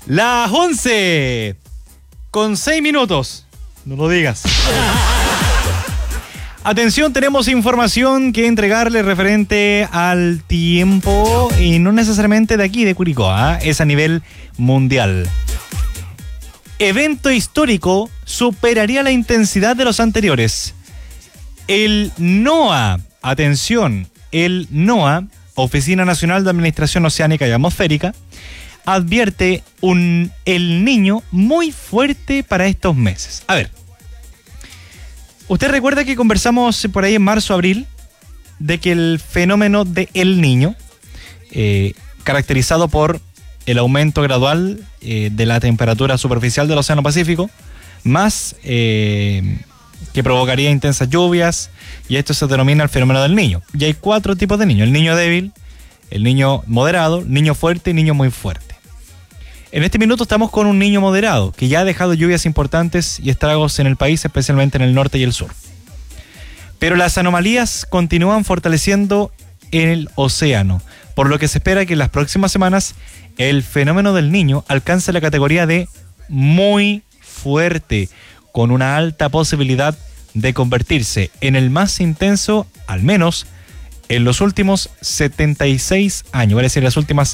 Las 11:06. No lo digas. Atención, tenemos información que entregarle referente al tiempo y no necesariamente de aquí, de Curicó, es a nivel mundial. Evento histórico superaría la intensidad de los anteriores. El NOAA, atención, el NOAA, Oficina Nacional de Administración Oceánica y Atmosférica, advierte el Niño muy fuerte para estos meses. A ver, usted recuerda que conversamos por ahí en marzo, abril, de que el fenómeno de El Niño, caracterizado por el aumento gradual de la temperatura superficial del Océano Pacífico, más que provocaría intensas lluvias, y esto se denomina el fenómeno del Niño. Y hay 4 tipos de niños: el niño débil, el niño moderado, niño fuerte y niño muy fuerte. En este minuto estamos con un niño moderado que ya ha dejado lluvias importantes y estragos en el país, especialmente en el norte y el sur. Pero las anomalías continúan fortaleciendo el océano, por lo que se espera que en las próximas semanas el fenómeno del Niño alcance la categoría de muy fuerte, con una alta posibilidad de convertirse en el más intenso, al menos en los últimos 76 años, vale decir, las últimas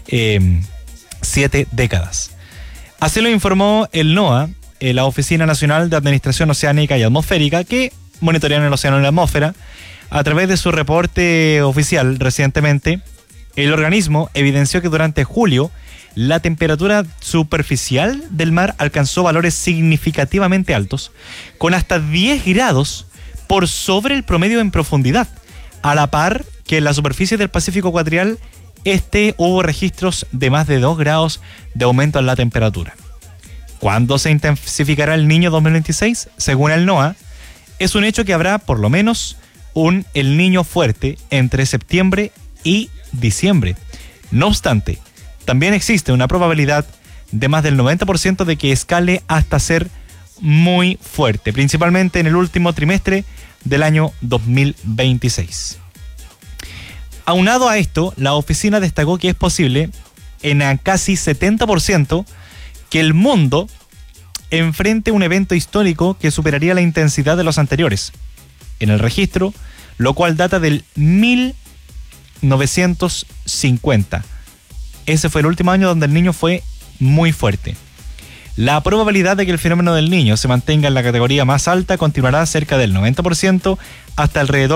7 décadas. Así lo informó el NOAA, la Oficina Nacional de Administración Oceánica y Atmosférica, que monitorean el océano y la atmósfera. A través de su reporte oficial recientemente, el organismo evidenció que durante julio la temperatura superficial del mar alcanzó valores significativamente altos, con hasta 10 grados por sobre el promedio en profundidad, a la par que en la superficie del Pacífico ecuatorial hubo registros de más de 2 grados de aumento en la temperatura. ¿Cuándo se intensificará el Niño 2026? Según el NOAA, es un hecho que habrá por lo menos el Niño fuerte entre septiembre y diciembre. No obstante, también existe una probabilidad de más del 90% de que escale hasta ser muy fuerte, principalmente en el último trimestre del año 2026. Aunado a esto, la oficina destacó que es posible, en a casi 70%, que el mundo enfrente un evento histórico que superaría la intensidad de los anteriores en el registro, lo cual data del 1950. Ese fue el último año donde el Niño fue muy fuerte. La probabilidad de que el fenómeno del Niño se mantenga en la categoría más alta continuará cerca del 90% hasta alrededor